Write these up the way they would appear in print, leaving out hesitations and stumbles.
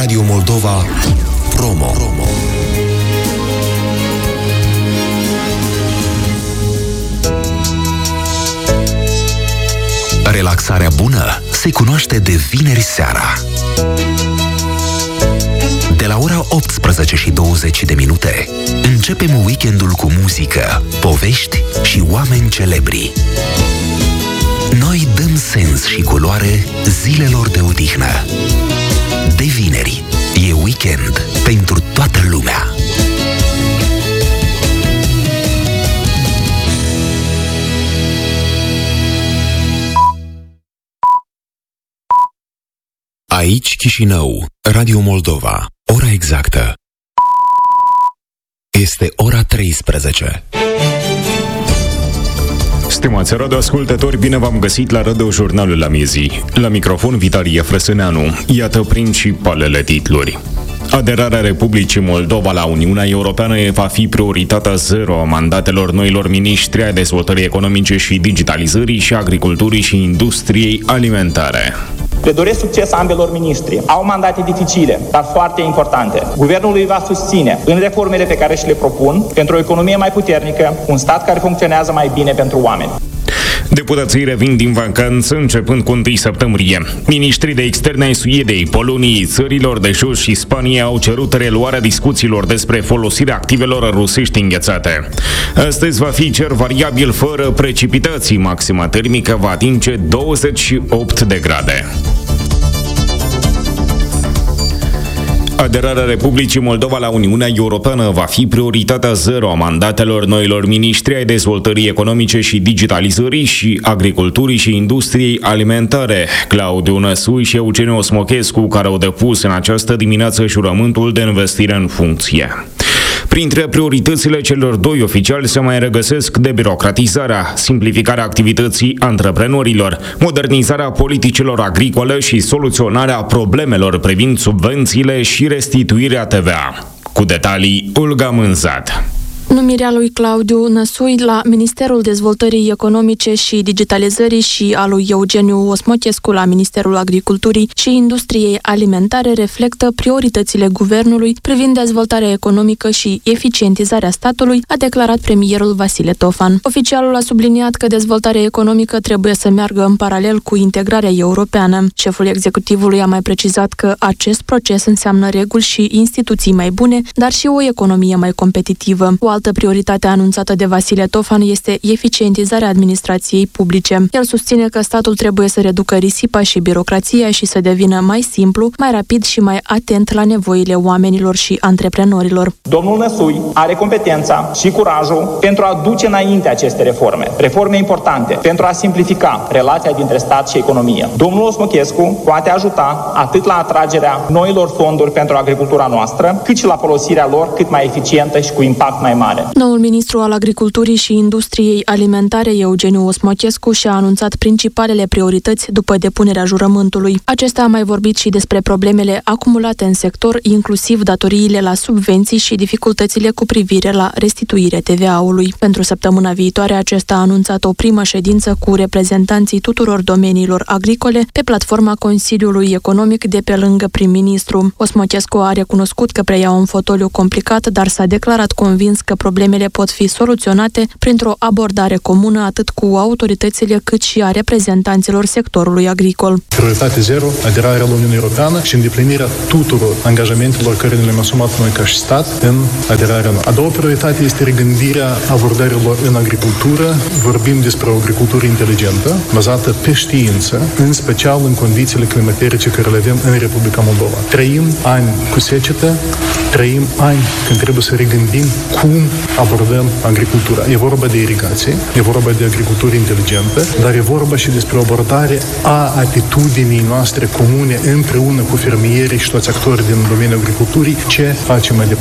Radio Moldova Promo. Relaxarea bună se cunoaște de vineri seara. De la ora 18:20 începem weekendul cu muzică, povești și oameni celebri. Noi dăm sens și culoare zilelor de odihnă. De vineri e weekend pentru toată lumea. Aici Chișinău, Radio Moldova. Ora exactă este ora 13. Stimați radioascultători, bine v-am găsit la Radio-Jurnalul la miezii. La microfon Vitalie Frăsâneanu. Iată principalele titluri. Aderarea Republicii Moldova la Uniunea Europeană va fi prioritatea zero a mandatelor noilor miniștri ai dezvoltării economice și digitalizării și agriculturii și industriei alimentare. Le doresc succes ambelor miniștri. Au mandate dificile, dar foarte importante. Guvernul îi va susține în reformele pe care și le propun pentru o economie mai puternică, un stat care funcționează mai bine pentru oameni. Deputații revin din vacanță începând cu 1 septembrie. Ministrii de externe ai Suediei, Poloniei, țărilor de jos și Spaniei au cerut reluarea discuțiilor despre folosirea activelor rusești înghețate. Astăzi va fi cer variabil fără precipitații. Maxima termică va atinge 28 de grade. Aderarea Republicii Moldova la Uniunea Europeană va fi prioritatea zero a mandatelor noilor miniștri ai dezvoltării economice și digitalizării și agriculturii și industriei alimentare, Claudiu Năsui și Eugeniu Osmochescu, care au depus în această dimineață jurământul de investire în funcție. Printre prioritățile celor doi oficiali se mai regăsesc debirocratizarea, simplificarea activității antreprenorilor, modernizarea politicilor agricole și soluționarea problemelor privind subvențiile și restituirea TVA. Cu detalii, Olga Mânzat. Numirea lui Claudiu Năsui la Ministerul Dezvoltării Economice și Digitalizării și a lui Eugeniu Osmochescu la Ministerul Agriculturii și Industriei Alimentare reflectă prioritățile guvernului privind dezvoltarea economică și eficientizarea statului, a declarat premierul Vasile Tofan. Oficialul a subliniat că dezvoltarea economică trebuie să meargă în paralel cu integrarea europeană. Șeful executivului a mai precizat că acest proces înseamnă reguli și instituții mai bune, dar și o economie mai competitivă. O altă prioritate anunțată de Vasile Tofan este eficientizarea administrației publice. El susține că statul trebuie să reducă risipa și birocrația și să devină mai simplu, mai rapid și mai atent la nevoile oamenilor și antreprenorilor. Domnul Năsui are competența și curajul pentru a duce înainte aceste reforme importante, pentru a simplifica relația dintre stat și economie. Domnul Osmochescu poate ajuta atât la atragerea noilor fonduri pentru agricultura noastră, cât și la folosirea lor cât mai eficientă și cu impact mai mare. Noul ministru al Agriculturii și Industriei Alimentare, Eugeniu Osmochescu, și-a anunțat principalele priorități după depunerea jurământului. Acesta a mai vorbit și despre problemele acumulate în sector, inclusiv datoriile la subvenții și dificultățile cu privire la restituirea TVA-ului. Pentru săptămâna viitoare, acesta a anunțat o primă ședință cu reprezentanții tuturor domeniilor agricole pe platforma Consiliului Economic de pe lângă prim-ministru. Osmochescu a recunoscut că preia un fotoliu complicat, dar s-a declarat convins că problemele pot fi soluționate printr-o abordare comună atât cu autoritățile cât și a reprezentanților sectorului agricol. Prioritate zero, aderarea la Uniunea Europeană și îndeplinirea tuturor angajamentelor care le-am asumat noi ca și stat în aderarea noastră. A doua prioritate este regândirea abordărilor în agricultură. Vorbim despre o agricultură inteligentă, bazată pe știință, în special în condițiile climaterice care le avem în Republica Moldova. Trăim ani cu secetă, trăim ani când trebuie să regândim cum abordăm agricultura. E vorba de irigație, e vorba de agricultură inteligentă, dar e vorba și despre o abordare a atitudinii noastre comune împreună cu fermierii și toți actorii din domeniul agriculturii, ce facem mai departe.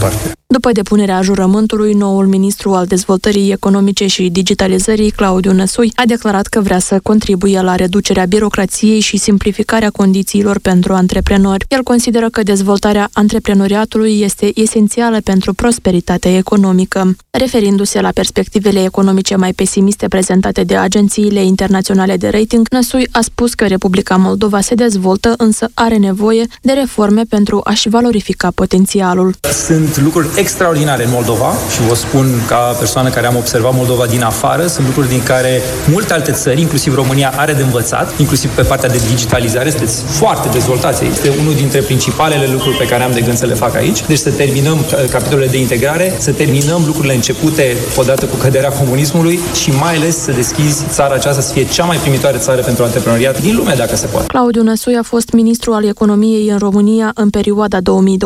După depunerea jurământului, noul ministru al Dezvoltării Economice și Digitalizării, Claudiu Năsui, a declarat că vrea să contribuie la reducerea birocrației și simplificarea condițiilor pentru antreprenori. El consideră că dezvoltarea antreprenoriatului este esențială pentru prosperitatea economică. Referindu-se la perspectivele economice mai pesimiste prezentate de agențiile internaționale de rating, Năsui a spus că Republica Moldova se dezvoltă, însă are nevoie de reforme pentru a-și valorifica potențialul. Sunt lucruri extraordinare în Moldova și vă spun ca persoană care am observat Moldova din afară, sunt lucruri din care multe alte țări, inclusiv România, are de învățat, inclusiv pe partea de digitalizare, sunteți foarte dezvoltați. Este unul dintre principalele lucruri pe care am de gând să le fac aici. Deci să terminăm capitolele de integrare, să terminăm lucrurile începute odată cu căderea comunismului și mai ales să deschizi țara aceasta să fie cea mai primitoare țară pentru antreprenoriat din lume, dacă se poate. Claudiu Năsui a fost ministru al economiei în România în perioada 2020-2021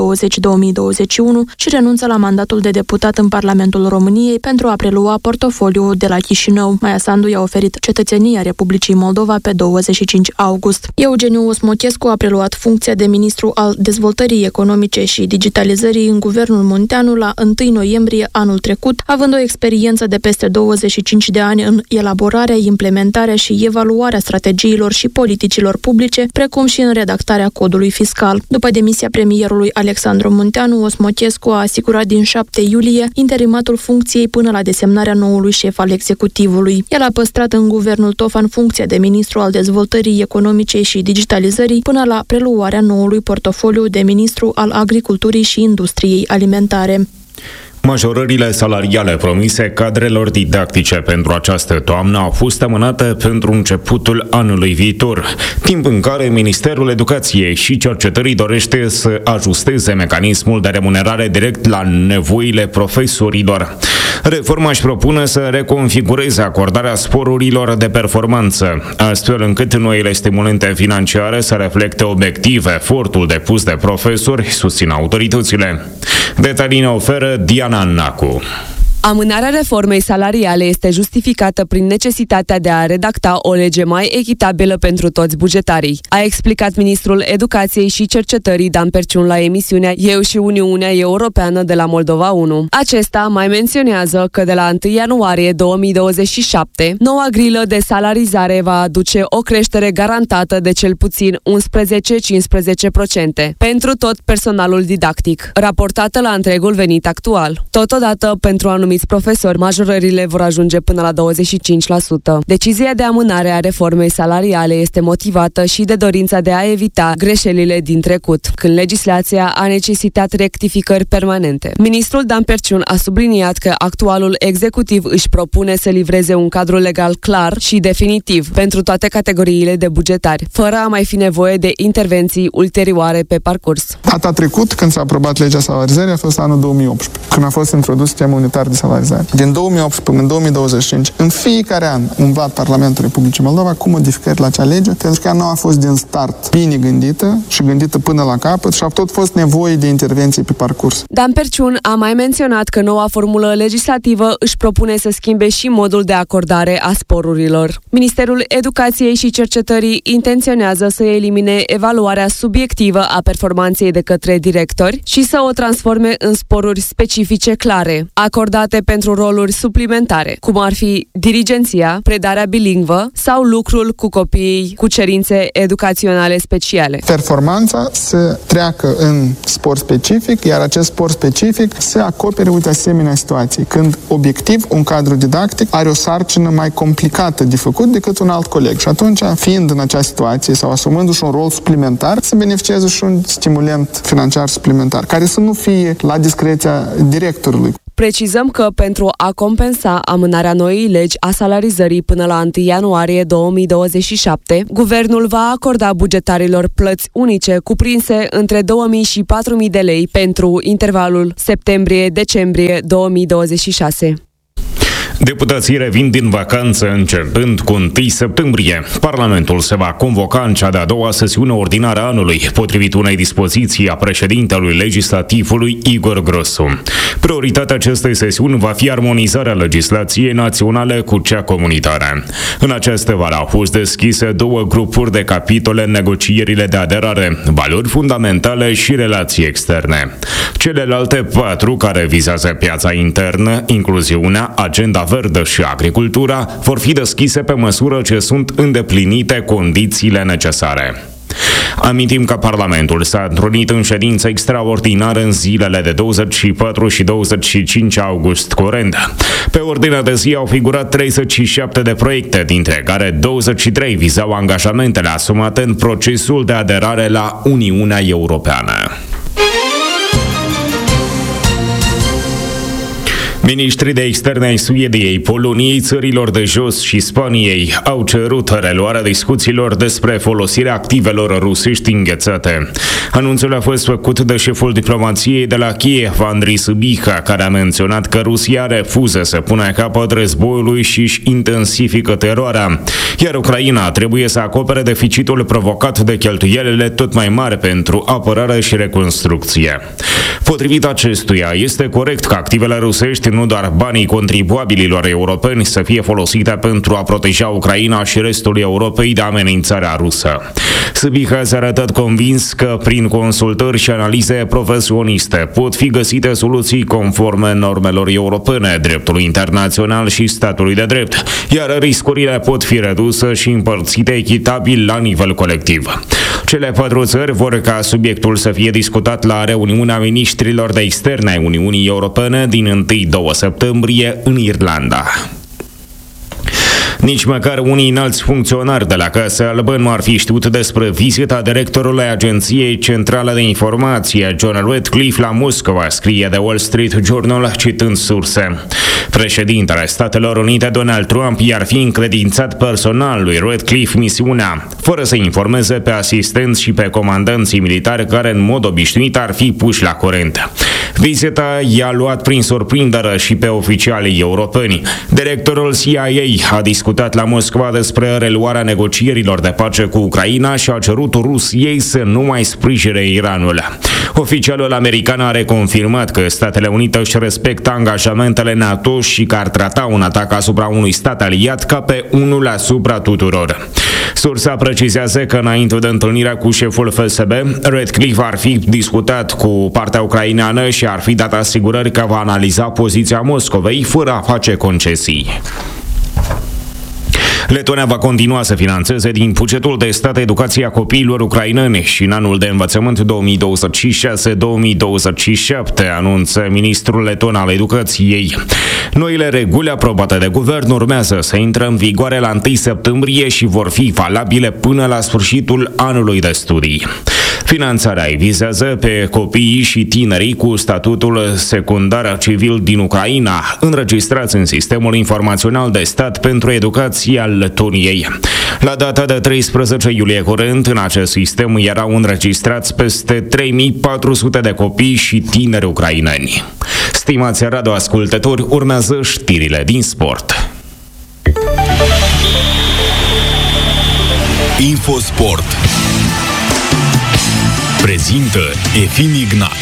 și renunță la mandatul de deputat în Parlamentul României pentru a prelua portofoliul de la Chișinău. Maia Sandu i-a oferit cetățenia Republicii Moldova pe 25 august. Eugeniu Osmochescu a preluat funcția de ministru al Dezvoltării Economice și Digitalizării în Guvernul Munteanu la 1 noiembrie anul trecut, având o experiență de peste 25 de ani în elaborarea, implementarea și evaluarea strategiilor și politicilor publice, precum și în redactarea codului fiscal. După demisia premierului Alexandru Munteanu, Osmochescu a asigurat din 7 iulie interimatul funcției până la desemnarea noului șef al executivului. El a păstrat în guvernul Tofan funcția de ministru al Dezvoltării Economice și Digitalizării până la preluarea noului portofoliu de ministru al Agriculturii și Industriei Alimentare. Majorările salariale promise cadrelor didactice pentru această toamnă au fost amânate pentru începutul anului viitor, timp în care Ministerul Educației și Cercetării dorește să ajusteze mecanismul de remunerare direct la nevoile profesorilor. Reforma își propune să reconfigureze acordarea sporurilor de performanță, astfel încât noile stimulente financiare să reflecte obiectiv efortul depus de profesori, susțin autoritățile. Detalii ne oferă Diana Nacu. Amânarea reformei salariale este justificată prin necesitatea de a redacta o lege mai echitabilă pentru toți bugetarii, a explicat ministrul Educației și Cercetării Dan Perciun la emisiunea Eu și Uniunea Europeană de la Moldova 1. Acesta mai menționează că de la 1 ianuarie 2027, noua grilă de salarizare va aduce o creștere garantată de cel puțin 11-15% pentru tot personalul didactic, raportată la întregul venit actual. Totodată, pentru anumiți profesori, majorările vor ajunge până la 25%. Decizia de amânare a reformei salariale este motivată și de dorința de a evita greșelile din trecut, când legislația a necesitat rectificări permanente. Ministrul Dan Perciun a subliniat că actualul executiv își propune să livreze un cadru legal clar și definitiv pentru toate categoriile de bugetari, fără a mai fi nevoie de intervenții ulterioare pe parcurs. Data trecut, când s-a aprobat legea salarizării, a fost anul 2018, când a fost introdus sistemul unitar de salarizare. Din 2018 până în 2025, în fiecare an, umblat Parlamentul Republicii Moldova cu modificări la acea lege, pentru că ea nu a fost din start bine gândită și gândită până la capăt și a tot fost nevoie de intervenții pe parcurs. Dan Perciun a mai menționat că noua formulă legislativă își propune să schimbe și modul de acordare a sporurilor. Ministerul Educației și Cercetării intenționează să elimine evaluarea subiectivă a performanței de către directori și să o transforme în sporuri specifice clare, acordate pentru roluri suplimentare, cum ar fi dirigenția, predarea bilingvă sau lucrul cu copiii cu cerințe educaționale speciale. Performanța să treacă în spor specific, iar acest spor specific să acopere, asemenea situații, când obiectiv un cadru didactic are o sarcină mai complicată de făcut decât un alt coleg. Și atunci, fiind în acea situație sau asumându-și un rol suplimentar, să beneficieze și un stimulent financiar suplimentar, care să nu fie la discreția directorului. Precizăm că pentru a compensa amânarea noii legi a salarizării până la 1 ianuarie 2027, guvernul va acorda bugetarilor plăți unice cuprinse între 2.000 și 4.000 de lei pentru intervalul septembrie-decembrie 2026. Deputații revin din vacanță începând cu 1 septembrie. Parlamentul se va convoca în cea de-a doua sesiune ordinară a anului, potrivit unei dispoziții a președintelui legislativului Igor Grosu. Prioritatea acestei sesiuni va fi armonizarea legislației naționale cu cea comunitară. În această vară au fost deschise 2 grupuri de capitole în negocierile de aderare, valori fundamentale și relații externe. Celelalte 4, care vizează piața internă, incluziunea, agenda verde și agricultura, vor fi deschise pe măsură ce sunt îndeplinite condițiile necesare. Amintim că Parlamentul s-a întrunit în ședință extraordinară în zilele de 24 și 25 august curent. Pe ordinea de zi au figurat 37 de proiecte, dintre care 23 vizau angajamentele asumate în procesul de aderare la Uniunea Europeană. Ministrii de externe ai Suediei, Poloniei, țărilor de jos și Spaniei au cerut reluarea discuțiilor despre folosirea activelor rusești înghețate. Anunțul a fost făcut de șeful diplomației de la Kiev, Andrei Sybiha, care a menționat că Rusia refuză să pună capăt războiului și își intensifică teroarea, iar Ucraina trebuie să acopere deficitul provocat de cheltuielile tot mai mari pentru apărare și reconstrucție. Potrivit acestuia, este corect că activele rusești, nu doar banii contribuabililor europeni, să fie folosite pentru a proteja Ucraina și restul Europei de amenințarea rusă. Sybiha s-a arătat convins că prin consultări și analize profesioniste pot fi găsite soluții conforme normelor europene, dreptului internațional și statului de drept, iar riscurile pot fi reduse și împărțite echitabil la nivel colectiv. Cele 4 țări vor ca subiectul să fie discutat la reuniunea ministrilor de externe ai Uniunii Europene din 1-2 septembrie în Irlanda. Nici măcar unii înalți funcționari de la Casa Albă nu ar fi știut despre vizita directorului Agenției Centrale de Informație, John Ratcliffe, la Moscova, scrie The Wall Street Journal, citând surse. Președintele Statelor Unite, Donald Trump, i-ar fi încredințat personal lui Ratcliffe misiunea, fără să informeze pe asistenți și pe comandanții militari care în mod obișnuit ar fi puși la curent. Vizita i-a luat prin surprindere și pe oficialii europeni. Directorul CIA a discutat la Moscova despre reluarea negocierilor de pace cu Ucraina și a cerut Rusiei să nu mai sprijine Iranul. Oficialul american a reconfirmat că Statele Unite își respectă angajamentele NATO și că ar trata un atac asupra unui stat aliat ca pe unul asupra tuturor. Sursa precizează că înainte de întâlnirea cu șeful FSB, Ratcliffe ar fi discutat cu partea ucraineană și ar fi dat asigurări că va analiza poziția Moscovei fără a face concesii. Letonia va continua să finanțeze din bugetul de stat educația copiilor ucraineni și în anul de învățământ 2026-2027, anunță ministrul leton al educației. Noile reguli aprobate de guvern urmează să intre în vigoare la 1 septembrie și vor fi valabile până la sfârșitul anului de studii. Finanțarea îi vizează pe copiii și tinerii cu statutul secundar civil din Ucraina, înregistrați în sistemul informațional de stat pentru educație al Letoniei. La data de 13 iulie curent, în acest sistem erau înregistrați peste 3400 de copii și tineri ucraineni. Stimați radioascultători, urmează știrile din sport. Infosport prezintă Efim Ignat.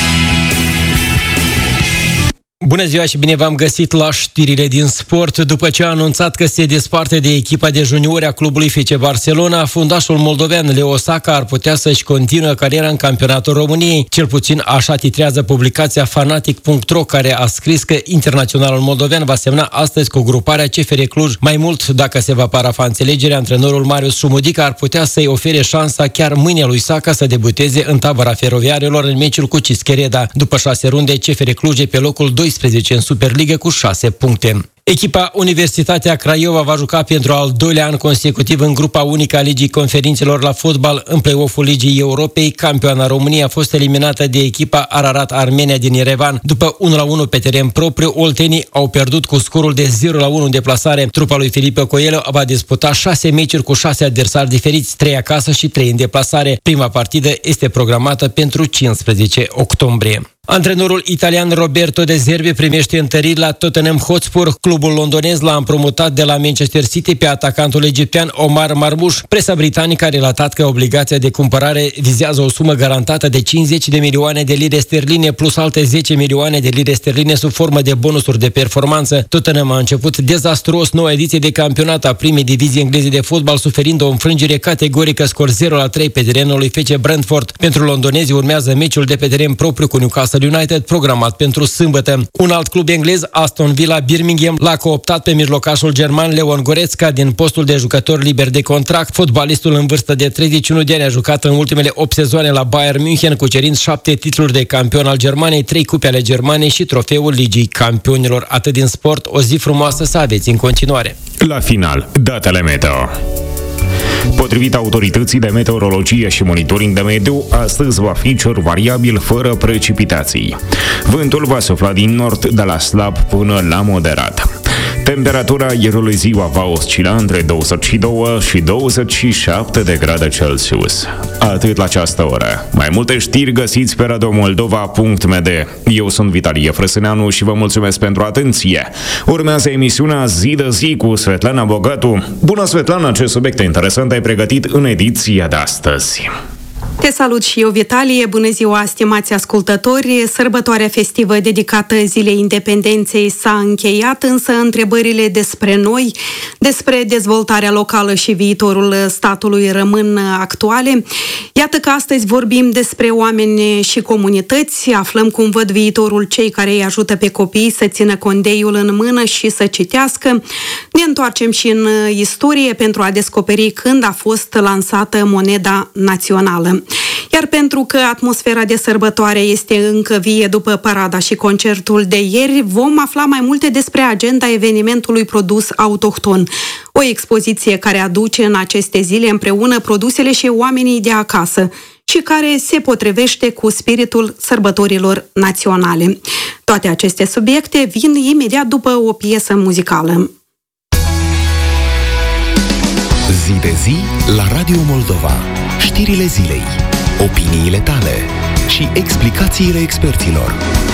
Bună ziua și bine v-am găsit la știrile din sport. După ce a anunțat că se desparte de echipa de juniori a clubului FC Barcelona, fundașul moldovean Leo Saka ar putea să-și continue cariera în campionatul României. Cel puțin așa titrează publicația Fanatic.ro, care a scris că internaționalul moldovean va semna astăzi cu gruparea CFR Cluj. Mai mult, dacă se va parafa înțelegerea, antrenorul Marius Șumudica ar putea să-i ofere șansa chiar mâine lui Saka să debuteze în tabăra feroviarilor în meciul cu Cischereda. După 6 runde, CFR Cluj e pe locul 12 în Superligă cu 6 puncte. Echipa Universitatea Craiova va juca pentru al 2-lea an consecutiv în grupa unică a Ligii Conferințelor la fotbal în play-off-ul Ligii Europei. Campioana României a fost eliminată de echipa Ararat Armenia din Yerevan. După 1-1 pe teren propriu, oltenii au pierdut cu scorul de 0-1 în deplasare. Trupa lui Filipe Coelho va disputa 6 meciuri cu 6 adversari diferiți, 3 acasă și 3 în deplasare. Prima partidă este programată pentru 15 octombrie. Antrenorul italian Roberto De Zerbi primește întăriri la Tottenham Hotspur. Clubul londonez l-a împrumutat de la Manchester City pe atacantul egiptean Omar Marmoush. Presa britanică a relatat că obligația de cumpărare vizează o sumă garantată de 50 de milioane de lire sterline plus alte 10 milioane de lire sterline sub formă de bonusuri de performanță. Tottenham a început dezastruos noua ediție de campionat a primei divizii engleze de fotbal, suferind o înfrângere categorică, scor 0-3 pe terenul lui FC Brentford. Pentru londonezi urmează meciul de pe teren propriu cu Newcastle United, programat pentru sâmbătă. Un alt club englez, Aston Villa Birmingham, l-a cooptat pe mijlocașul german Leon Goretzka din postul de jucător liber de contract. Fotbalistul în vârstă de 31 de ani a jucat în ultimele 8 sezoane la Bayern München, cucerind 7 titluri de campion al Germaniei, 3 cupe ale Germaniei și trofeul Ligii Campionilor. Atât din sport, o zi frumoasă să aveți în continuare. La final, datele meteo. Potrivit autorității de meteorologie și monitoring de mediu, astăzi va fi cer variabil fără precipitații. Vântul va sufla din nord de la slab până la moderat. Temperatura aerului ziua va oscila între 22 și 27 de grade Celsius. Atât la această oră. Mai multe știri găsiți pe radiomoldova.md. Eu sunt Vitalie Frăsâneanu și vă mulțumesc pentru atenție. Urmează emisiunea Zi de Zi cu Svetlana Bogatu. Bună, Svetlana, ce subiecte interesante ai pregătit în ediția de astăzi? Te salut și eu, Vitalie. Bună ziua, stimați ascultători. Sărbătoarea festivă dedicată Zilei Independenței s-a încheiat, însă întrebările despre noi, despre dezvoltarea locală și viitorul statului rămân actuale. Iată că astăzi vorbim despre oameni și comunități, aflăm cum văd viitorul cei care îi ajută pe copii să țină condeiul în mână și să citească. Ne întoarcem și în istorie pentru a descoperi când a fost lansată moneda națională. Iar pentru că atmosfera de sărbătoare este încă vie după parada și concertul de ieri, vom afla mai multe despre agenda evenimentului Produs Autohton. O expoziție care aduce în aceste zile împreună produsele și oamenii de acasă și care se potrivește cu spiritul sărbătorilor naționale. Toate aceste subiecte vin imediat după o piesă muzicală. Zi de zi la Radio Moldova. Știrile zilei, opiniile tale și explicațiile experților.